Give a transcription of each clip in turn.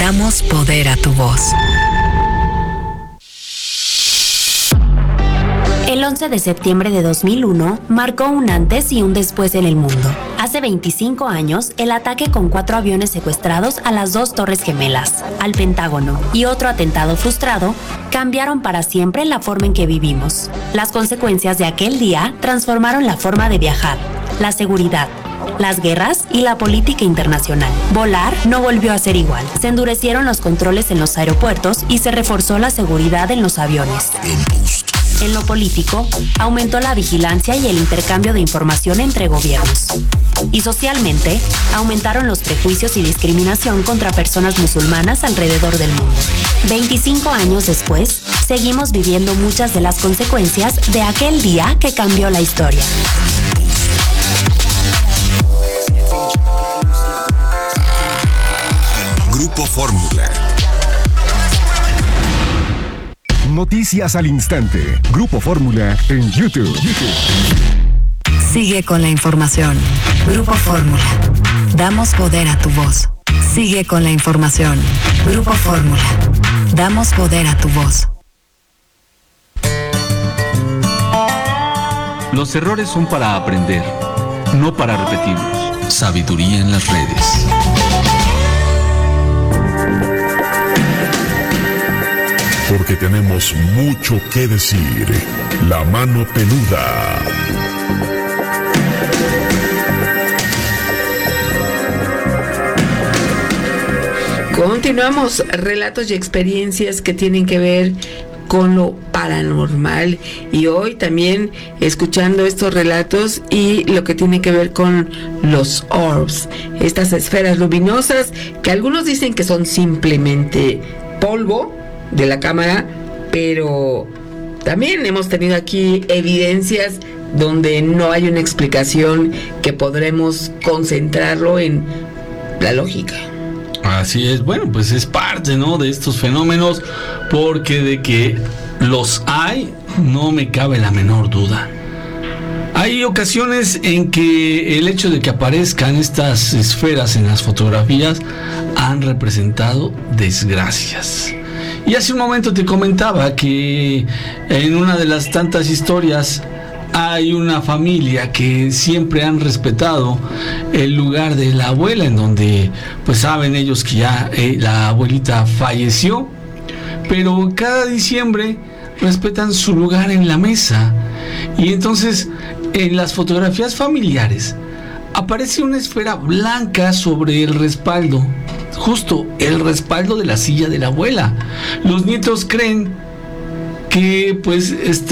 Damos poder a tu voz. El 11 de septiembre de 2001 marcó un antes y un después en el mundo. Hace 25 años, el ataque con 4 aviones secuestrados a las 2 Torres Gemelas, al Pentágono y otro atentado frustrado cambiaron para siempre la forma en que vivimos. Las consecuencias de aquel día transformaron la forma de viajar, la seguridad, las guerras y la política internacional. Volar no volvió a ser igual. Se endurecieron los controles en los aeropuertos y se reforzó la seguridad en los aviones. En lo político, aumentó la vigilancia y el intercambio de información entre gobiernos. Y socialmente, aumentaron los prejuicios y discriminación contra personas musulmanas alrededor del mundo. 25 años después, seguimos viviendo muchas de las consecuencias de aquel día que cambió la historia. Grupo Fórmula. Noticias al instante. Grupo Fórmula en YouTube. Sigue con la información. Grupo Fórmula. Damos poder a tu voz. Sigue con la información. Grupo Fórmula. Damos poder a tu voz. Los errores son para aprender, no para repetirlos. Sabiduría en las redes. Porque tenemos mucho que decir. La mano peluda. Continuamos, relatos y experiencias que tienen que ver con lo paranormal, y hoy también escuchando estos relatos y lo que tiene que ver con los orbs, estas esferas luminosas que algunos dicen que son simplemente polvo de la cámara, pero también hemos tenido aquí evidencias donde no hay una explicación que podremos concentrarlo en la lógica. Así es, bueno, pues es parte, ¿no?, de estos fenómenos, porque de que los hay, no me cabe la menor duda. Hay ocasiones en que el hecho de que aparezcan estas esferas en las fotografías han representado desgracias. Y hace un momento te comentaba que en una de las tantas historias hay una familia que siempre han respetado el lugar de la abuela, en donde pues saben ellos que ya la abuelita falleció, pero cada diciembre respetan su lugar en la mesa. Y entonces en las fotografías familiares aparece una esfera blanca sobre el respaldo, justo el respaldo de la silla de la abuela. Los nietos creen que pues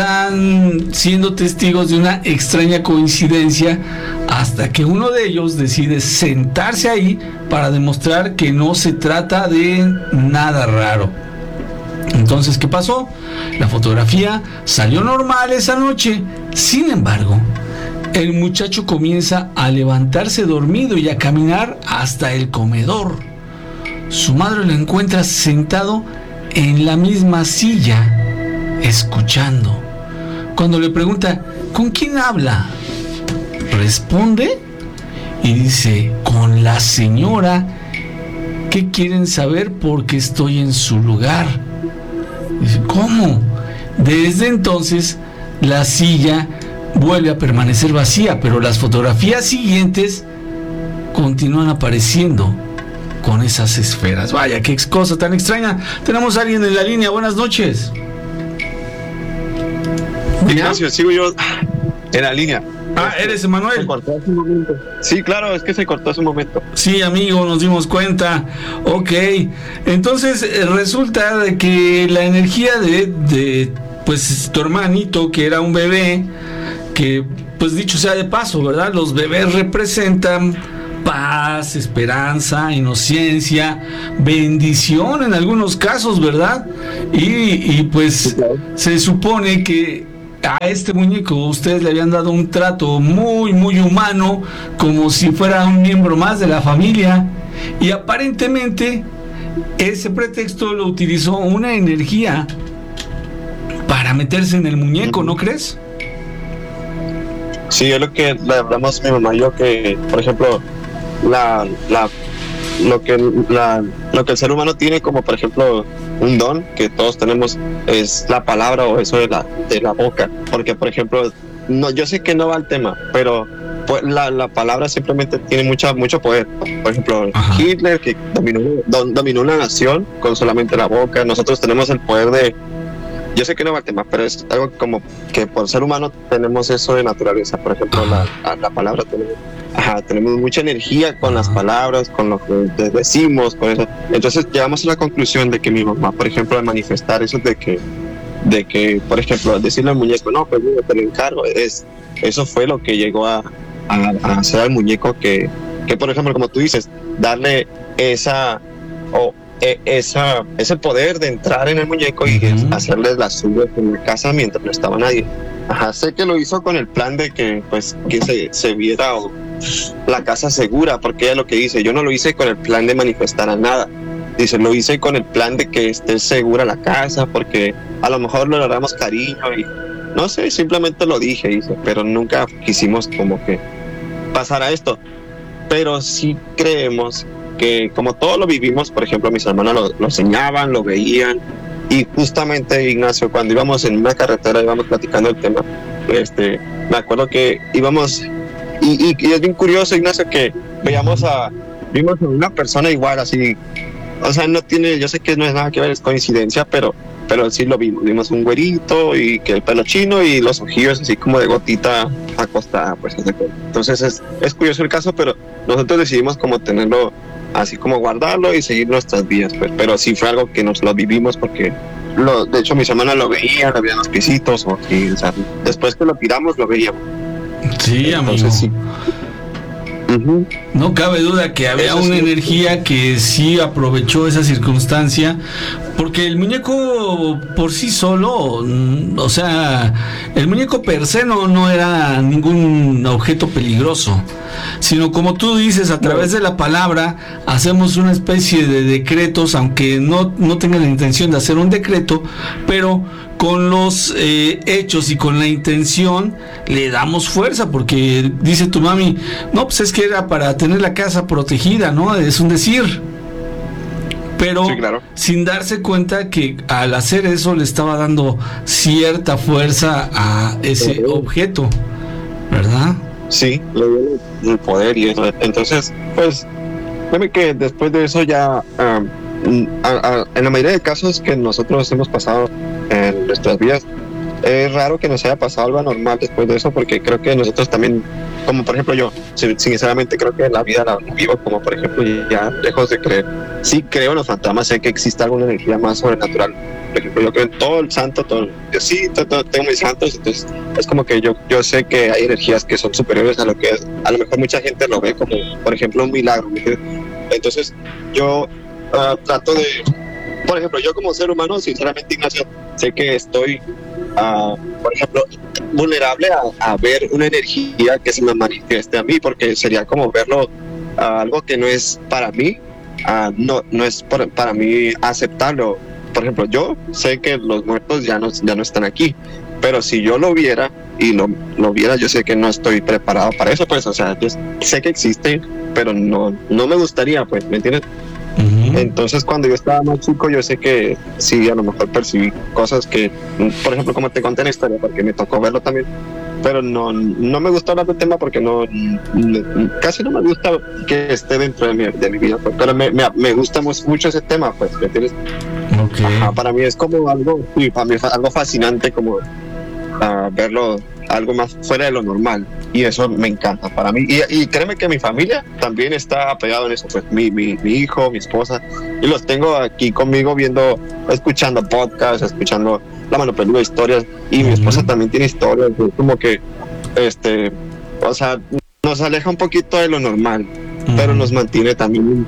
están siendo testigos de una extraña coincidencia, hasta que uno de ellos decide sentarse ahí para demostrar que no se trata de nada raro. Entonces, ¿qué pasó? La fotografía salió normal esa noche. Sin embargo, el muchacho comienza a levantarse dormido y a caminar hasta el comedor. Su madre lo encuentra sentado en la misma silla, escuchando. Cuando le pregunta, ¿con quién habla?, responde y dice, con la señora. ¿Qué quieren saber? Porque estoy en su lugar. Dice, ¿cómo? Desde entonces la silla vuelve a permanecer vacía, pero las fotografías siguientes continúan apareciendo con esas esferas. Vaya, qué cosa tan extraña. Tenemos a alguien en la línea. Buenas noches. Ignacio, sigo yo en la línea. Ah, ¿eres Emanuel? Se cortó hace un momento. Sí, claro, es que se cortó hace un momento. Sí, amigo, nos dimos cuenta. Ok, entonces resulta de que la energía de pues tu hermanito, que era un bebé, que pues dicho sea de paso, ¿verdad? Los bebés representan paz, esperanza, inocencia, bendición en algunos casos, ¿verdad? Y pues se supone que a este muñeco ustedes le habían dado un trato muy, muy humano, como si fuera un miembro más de la familia, y aparentemente ese pretexto lo utilizó una energía para meterse en el muñeco, ¿no crees? Sí, es lo que le hablamos a mi mamá y yo, que por ejemplo la lo que el ser humano tiene, como por ejemplo un don que todos tenemos, es la palabra o eso de la boca. Porque por ejemplo, no, yo sé que no va al tema, pero pues, la palabra simplemente tiene mucho poder. Por ejemplo, ajá, Hitler, que dominó una nación con solamente la boca. Nosotros tenemos el poder de, yo sé que no va al tema, pero es algo como que por ser humano tenemos eso de naturaleza. Por ejemplo, la palabra, tenemos mucha energía con las palabras, con lo que decimos, con eso. Entonces llegamos a la conclusión de que mi mamá, por ejemplo, al manifestar eso de que, por ejemplo, decirle al muñeco, no, pues te lo encargo, eso fue lo que llegó a hacer al muñeco que, por ejemplo, como tú dices, darle ese poder de entrar en el muñeco y hacerle las suyas en la casa mientras no estaba nadie. Sé que lo hizo con el plan de que pues que se viera la casa segura, porque ella lo que dice, yo no lo hice con el plan de manifestar a nada. Dice, lo hice con el plan de que esté segura la casa, porque a lo mejor le agarramos cariño y no sé, simplemente lo dije, dice, pero nunca quisimos como que pasara esto. Pero sí creemos que como todos lo vivimos, por ejemplo, mis hermanos lo enseñaban, lo veían, y justamente, Ignacio, cuando íbamos en una carretera, íbamos platicando el tema, me acuerdo que íbamos, y es bien curioso, Ignacio, que vimos a una persona igual, así, o sea, no tiene, yo sé que no es nada que ver, es coincidencia, pero sí lo vimos un güerito y que el pelo chino y los ojillos así como de gotita acostada, pues. Entonces es curioso el caso, pero nosotros decidimos como tenerlo así, como guardarlo y seguir nuestras vidas, pues. Pero sí fue algo que nos lo vivimos porque de hecho mis hermanas lo veían los piecitos, o sea, después que lo tiramos lo veíamos. Sí, entonces, amigo. Sí. No cabe duda que había una energía que sí aprovechó esa circunstancia, porque el muñeco por sí solo, o sea, el muñeco per se no era ningún objeto peligroso, sino como tú dices, a través de la palabra hacemos una especie de decretos, aunque no tenga la intención de hacer un decreto, pero con los hechos y con la intención le damos fuerza, porque dice tu mami, no, pues es que era para tener la casa protegida, ¿no? Es un decir. Pero sí, claro, sin darse cuenta que al hacer eso le estaba dando cierta fuerza a ese objeto, ¿verdad? Sí, le dio el poder y eso. Entonces, pues, créeme que después de eso ya, en la mayoría de casos que nosotros hemos pasado en nuestras vidas, es raro que nos haya pasado algo anormal después de eso, porque creo que nosotros también, como por ejemplo yo, sinceramente creo que la vida la vivo como por ejemplo ya lejos de creer. Sí creo en los fantasmas, sé que existe alguna energía más sobrenatural. Por ejemplo, yo creo en todo el santo, yo sí tengo mis santos, entonces es como que yo sé que hay energías que son superiores a lo que es. A lo mejor mucha gente lo ve como, por ejemplo, un milagro. Entonces yo trato de, por ejemplo, yo como ser humano, sinceramente, Ignacio, sé que estoy, por ejemplo, vulnerable a ver una energía que se me manifieste a mí, porque sería como verlo algo que no es para mí, no es para mí aceptarlo. Por ejemplo, yo sé que los muertos ya no están aquí, pero si yo lo viera y lo viera, yo sé que no estoy preparado para eso, pues, o sea, yo sé que existe, pero no me gustaría, pues, ¿me entiendes? Entonces cuando yo estaba más chico, yo sé que sí, a lo mejor percibí cosas que, por ejemplo, como te conté en la historia, porque me tocó verlo también, pero no me gusta hablar del tema porque casi no me gusta que esté dentro de mi vida, pues, pero me gusta mucho ese tema, pues, ¿me entiendes? Okay. Para mí es como algo, sí, para mí es algo fascinante como verlo algo más fuera de lo normal, y eso me encanta para mí, y créeme que mi familia también está apegado en eso, pues mi hijo, mi esposa, y los tengo aquí conmigo escuchando podcasts, escuchando La Mano Peluda, historias, y mi esposa también tiene historias, como que o sea, nos aleja un poquito de lo normal, pero nos mantiene también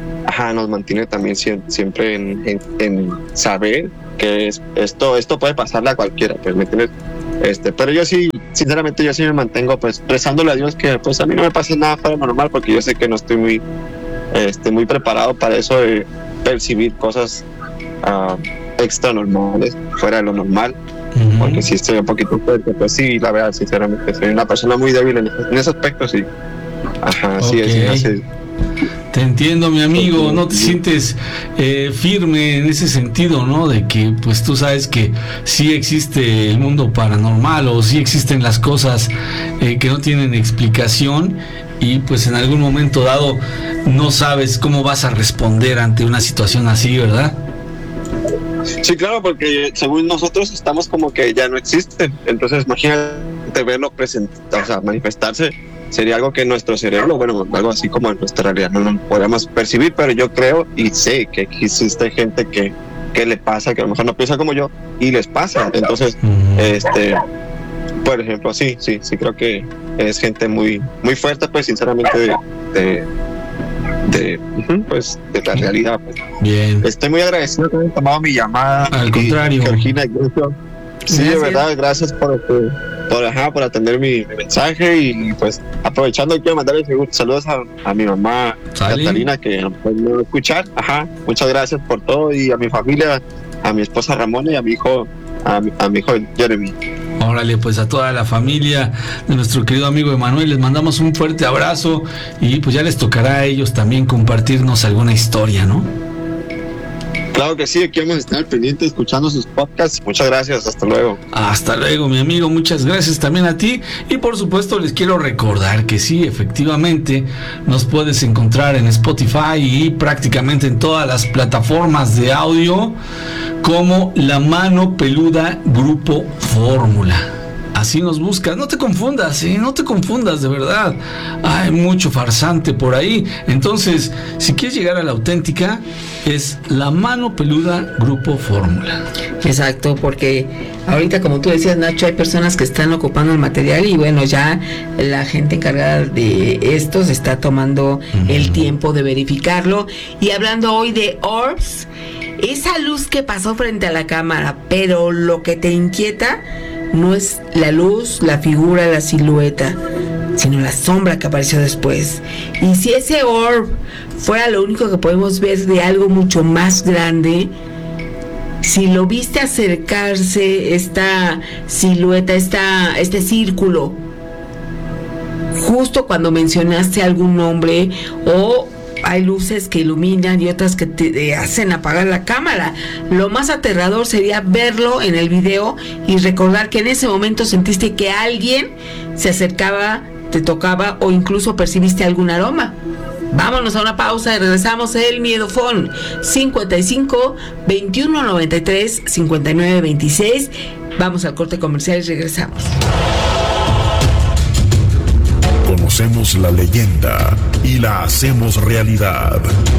siempre en saber que esto puede pasarle a cualquiera, pues, ¿me entiendes? Pero yo sí, sinceramente, yo sí me mantengo, pues, rezándole a Dios que, pues, a mí no me pase nada fuera de lo normal, porque yo sé que no estoy muy preparado para eso de percibir cosas extra normales, fuera de lo normal, porque sí estoy un poquito fuerte, pues sí, la verdad, sinceramente, soy una persona muy débil en ese aspecto, sí. Okay. Sí. Te entiendo, mi amigo, no te sientes firme en ese sentido, ¿no? De que pues tú sabes que sí existe el mundo paranormal o sí existen las cosas que no tienen explicación y pues en algún momento dado no sabes cómo vas a responder ante una situación así, ¿verdad? Sí, claro, porque según nosotros estamos como que ya no existen. Entonces, imagínate verlo o sea, manifestarse. Sería algo que nuestro cerebro, bueno, algo así como en nuestra realidad no lo podríamos percibir, pero yo creo y sé que existe gente que le pasa, que a lo mejor no piensa como yo y les pasa. Entonces, por ejemplo, sí, creo que es gente muy muy fuerte, pues sinceramente de la realidad. Pues. Bien. Estoy muy agradecido que hayan tomado mi llamada. Al contrario. Georgina, sí, de verdad, gracias por atender mi mensaje y pues aprovechando quiero mandarle saludos a mi mamá Catalina que no puede escuchar. Muchas gracias por todo y a mi familia, a mi esposa Ramona y a mi hijo Jeremy. Órale, pues a toda la familia de nuestro querido amigo Emanuel les mandamos un fuerte abrazo y pues ya les tocará a ellos también compartirnos alguna historia, ¿no? Claro que sí, aquí vamos a estar pendientes escuchando sus podcasts. Muchas gracias, hasta luego. Hasta luego, mi amigo, muchas gracias también a ti. Y por supuesto les quiero recordar que sí, efectivamente, nos puedes encontrar en Spotify y prácticamente en todas las plataformas de audio como La Mano Peluda Grupo Fórmula. Así nos buscas, no te confundas, no te confundas, de verdad. Hay mucho farsante por ahí. Entonces, si quieres llegar a la auténtica, es La Mano Peluda Grupo Fórmula. Exacto, porque ahorita, como tú decías, Nacho, hay personas que están ocupando el material y bueno, ya la gente encargada de esto se está tomando el tiempo de verificarlo. Y hablando hoy de orbs, esa luz que pasó frente a la cámara, pero lo que te inquieta no es la luz, la figura, la silueta, sino la sombra que apareció después. Y si ese orb fuera lo único que podemos ver de algo mucho más grande, si lo viste acercarse esta silueta, este círculo, justo cuando mencionaste algún nombre, o hay luces que iluminan y otras que te hacen apagar la cámara. Lo más aterrador sería verlo en el video y recordar que en ese momento sentiste que alguien se acercaba, te tocaba o incluso percibiste algún aroma. Vámonos a una pausa y regresamos. El Miedofón 55 21 93 59 26. Vamos al corte comercial y regresamos. Conocemos la leyenda y la hacemos realidad.